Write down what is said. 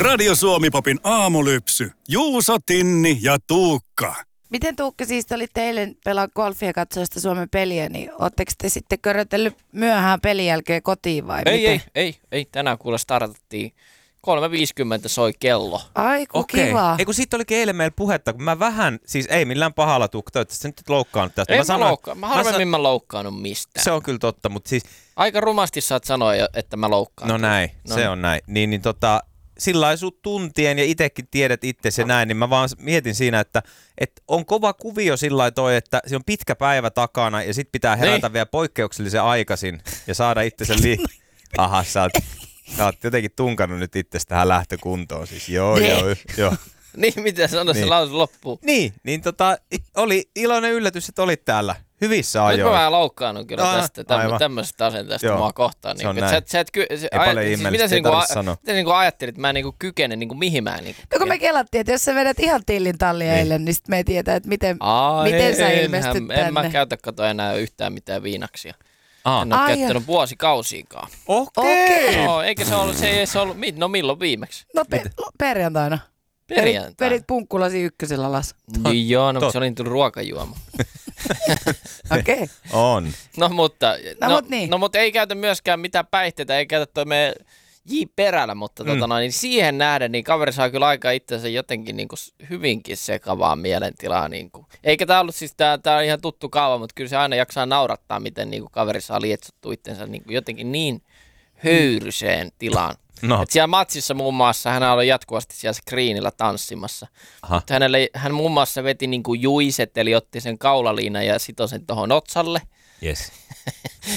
Radio Suomi-popin aamulypsy. Juuso, Tinni ja Tuukka. Miten Tuukka, siis te olitte eilen pelaa golfia katsoista Suomen peliä, niin ootteko te sitten körötellyt myöhään pelin jälkeen kotiin vai miten? Ei. Tänään kuule startattiin 3.50 soi kello. Aiku kiva. Ei kun siitä olikin eilen meillä puhetta, kun mä vähän, siis ei millään pahalla Tuukka, toivottavasti nyt loukkaannut tästä. Mä harvemmin mä loukkaannut mistään. Se on kyllä totta, mutta siis... Aika rumasti saat sanoa, että mä loukkaan. No näin, se on näin. Niin sillä lailla sut tuntien ja itsekin tiedät itsesi ja näin, niin mä vaan mietin siinä, että on kova kuvio sillä lailla toi, että se on pitkä päivä takana ja sit pitää herätä vielä poikkeuksellisen aikaisin ja saada itsensä Aha, sä oot jotenkin tunkannut nyt itsesi tähän lähtökuntoon siis. Joo. Niin, mitä sanoa se lause loppuu? Niin oli iloinen yllätys, että olit täällä hyvissä ajoin. Nyt mä vähän loukkaannut kyllä tästä tämmöisestä asenteesta mua kohtaan. Se on näin. Ei paljon ihmeellistä, ei tarvitse sanoa. Miten ajattelit, että mä en kykene mihin mä en... No kun me kelattiin, että jos sä vedät ihan tillin tallia eilen, niin sit me ei tiedä, että miten sä ilmestyt tänne. En mä käytä enää yhtään mitään viinaksia. En ole käyttänyt vuosikausiinkaan. Okei. No, eikä se ollut, no milloin viimeksi? No perjantaina. Vedit punkkulasi ykkösellä alas. Niin joo, se oli tullut ruokajuoma. Okei. On. No mutta ei käytä myöskään mitään päihteitä, ei käytä toi meidän J-perällä, mutta niin siihen nähden niin kaveri saa kyllä aika itsensä jotenkin niin kuin hyvinkin sekavaa mielentilaa. Niin kuin. Eikä tämä ollut siis, tämä on ihan tuttu kaava, mutta kyllä se aina jaksaa naurattaa, miten niin kuin kaveri saa lietsottua itsensä niin kuin jotenkin niin höyryseen tilaan. No. Et siellä matsissa muun muassa hän oli jatkuvasti siellä screenillä tanssimassa. Hän muun muassa veti niin kuin juiset, eli otti sen kaulaliinan ja sitoi sen tuohon otsalle. Yes.